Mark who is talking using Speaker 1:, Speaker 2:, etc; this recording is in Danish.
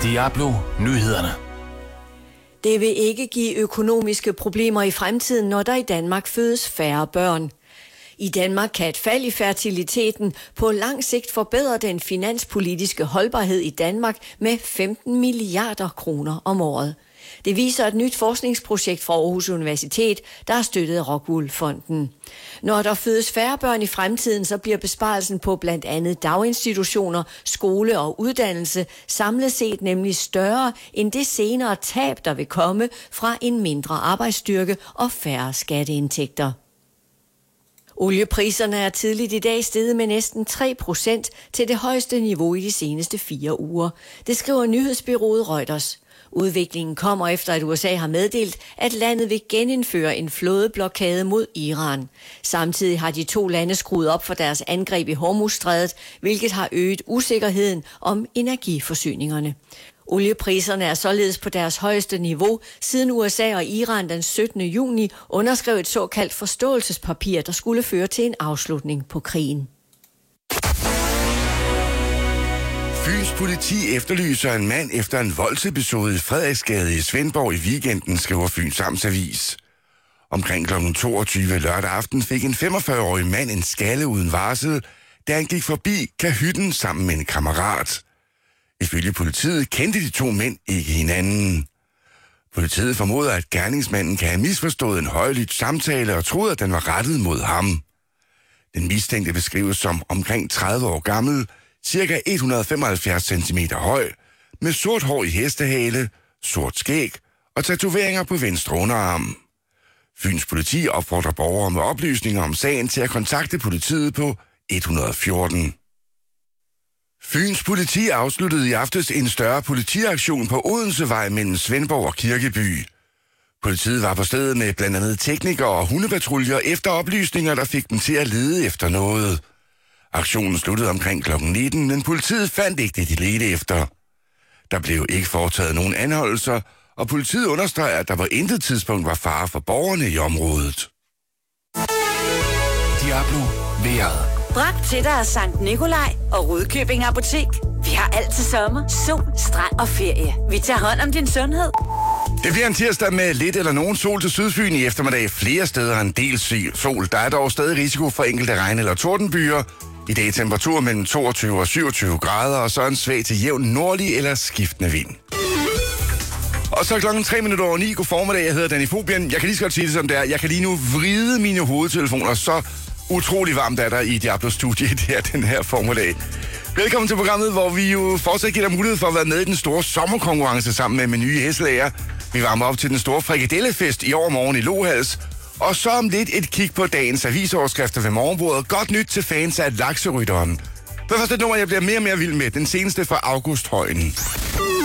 Speaker 1: Diablo Nyhederne.
Speaker 2: Det vil ikke give økonomiske problemer i fremtiden, når der i Danmark fødes færre børn. I Danmark kan et fald i fertiliteten på lang sigt forbedre den finanspolitiske holdbarhed i Danmark med 15 milliarder kroner om året. Det viser et nyt forskningsprojekt fra Aarhus Universitet, der har støttet Rockwool-fonden. Når der fødes færre børn i fremtiden, så bliver besparelsen på blandt andet daginstitutioner, skole og uddannelse samlet set nemlig større end det senere tab, der vil komme fra en mindre arbejdsstyrke og færre skatteindtægter. Oliepriserne er tidligt i dag steget med næsten 3% til det højeste niveau i de seneste 4 uger. Det skriver nyhedsbureauet Reuters. Udviklingen kommer efter, at USA har meddelt, at landet vil genindføre en flådeblokade mod Iran. Samtidig har de to lande skruet op for deres angreb i Hormuzstrædet, hvilket har øget usikkerheden om energiforsyningerne. Oliepriserne er således på deres højeste niveau, siden USA og Iran den 17. juni underskrev et såkaldt forståelsespapir, der skulle føre til en afslutning på krigen.
Speaker 3: Fyns politi efterlyser en mand efter en voldsepisode i Frederiksgade i Svendborg i weekenden, skriver Fyns Amtsavis. Omkring kl. 22 lørdag aften fik en 45-årig mand en skalle uden varsel, da han gik forbi kahytten sammen med en kammerat. Ifølge politiet kendte de to mænd ikke hinanden. Politiet formoder, at gerningsmanden kan have misforstået en højlydt samtale og troede, at den var rettet mod ham. Den mistænkte beskrives som omkring 30 år gammel, cirka 175 cm høj, med sort hår i hestehale, sort skæg og tatoveringer på venstre underarm. Fyns politi opfordrer borgere med oplysninger om sagen til at kontakte politiet på 114. Fyns politi afsluttede i aftes en større politiaktion på Odensevej mellem Svendborg og Kirkeby. Politiet var på stedet med blandt andet teknikere og hundepatruljer efter oplysninger, der fik dem til at lede efter noget. Aktionen sluttede omkring kl. 19, men politiet fandt ikke det, de ledte efter. Der blev ikke foretaget nogen anholdelser, og politiet understreger, at der på intet tidspunkt var fare for borgerne i området.
Speaker 1: Diablo vejret.
Speaker 4: Bragt til dig af Sankt Nikolaj og Rudkøbing Apotek. Vi har alt til sommer, sol, strand og ferie. Vi tager hånd om din sundhed.
Speaker 3: Det bliver en tirsdag med lidt eller nogen sol til Sydfyn i eftermiddag. Flere steder en del sol. Der er dog stadig risiko for enkelte regn- eller tordenbyer. I dag temperatur mellem 22 og 27 grader, og så en svag til jævn nordlig eller skiftende vind. Og så klokken 9:03. God formiddag, jeg hedder Danny Fobien. Jeg kan lige så godt sige det som det er. Jeg kan lige nu vride mine hovedtelefoner, så utrolig varmt er der i Diablo-studiet her den her formiddag. Velkommen til programmet, hvor vi jo fortsat giver dig mulighed for at være med i den store sommerkonkurrence sammen med Meny Hesselager. Vi varmer op til den store frikadellefest i overmorgen i Lohals. Og så om lidt et kig på dagens avisoverskrifter ved morgenbordet. Godt nyt til fans af Lakserytteren. Det er først et nummer, jeg bliver mere og mere vild med. Den seneste fra August Højen.